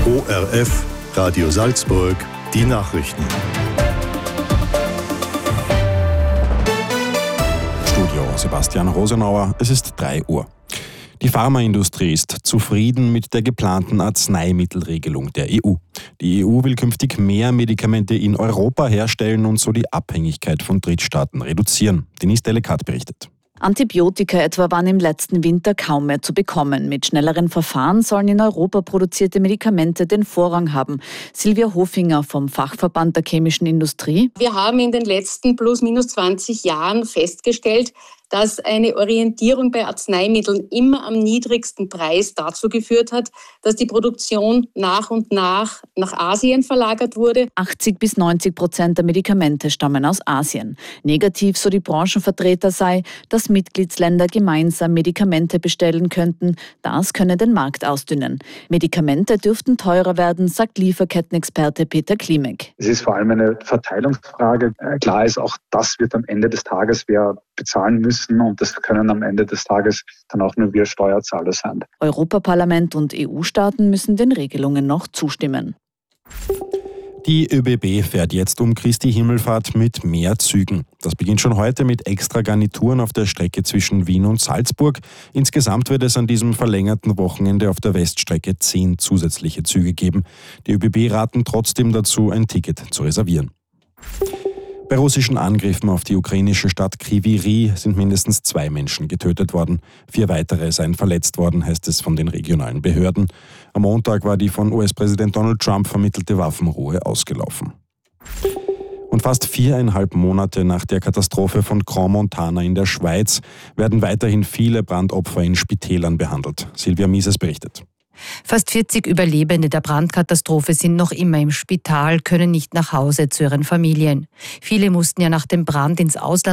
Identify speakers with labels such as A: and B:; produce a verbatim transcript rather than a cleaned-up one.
A: O R F, Radio Salzburg, die Nachrichten.
B: Studio Sebastian Rosenauer, es ist drei Uhr. Die Pharmaindustrie ist zufrieden mit der geplanten Arzneimittelregelung der E U. Die E U will künftig mehr Medikamente in Europa herstellen und so die Abhängigkeit von Drittstaaten reduzieren. Denise Delekat berichtet.
C: Antibiotika etwa waren im letzten Winter kaum mehr zu bekommen. Mit schnelleren Verfahren sollen in Europa produzierte Medikamente den Vorrang haben. Silvia Hofinger vom Fachverband der chemischen Industrie.
D: Wir haben in den letzten plus minus zwanzig Jahren festgestellt, dass eine Orientierung bei Arzneimitteln immer am niedrigsten Preis dazu geführt hat, dass die Produktion nach und nach nach Asien verlagert wurde.
C: achtzig bis neunzig Prozent der Medikamente stammen aus Asien. Negativ, so die Branchenvertreter, sei, dass Mitgliedsländer gemeinsam Medikamente bestellen könnten. Das könne den Markt ausdünnen. Medikamente dürften teurer werden, sagt Lieferkettenexperte Peter Klimek.
E: Es ist vor allem eine Verteilungsfrage. Klar ist, auch das wird am Ende des Tages wer bezahlen müssen. Und das können am Ende des Tages dann auch nur wir Steuerzahler sein.
C: Europaparlament und E U-Staaten müssen den Regelungen noch zustimmen.
B: Die ÖBB fährt jetzt um Christi Himmelfahrt mit mehr Zügen. Das beginnt schon heute mit extra Garnituren auf der Strecke zwischen Wien und Salzburg. Insgesamt wird es an diesem verlängerten Wochenende auf der Weststrecke zehn zusätzliche Züge geben. Die ÖBB raten trotzdem dazu, ein Ticket zu reservieren. Bei russischen Angriffen auf die ukrainische Stadt Kryvyi Rih sind mindestens zwei Menschen getötet worden. Vier weitere seien verletzt worden, heißt es von den regionalen Behörden. Am Montag war die von U S-Präsident Donald Trump vermittelte Waffenruhe ausgelaufen. Und fast viereinhalb Monate nach der Katastrophe von Crans-Montana in der Schweiz werden weiterhin viele Brandopfer in Spitälern behandelt. Silvia Mises berichtet.
F: Fast vierzig Überlebende der Brandkatastrophe sind noch immer im Spital, können nicht nach Hause zu ihren Familien. Viele mussten ja nach dem Brand ins Ausland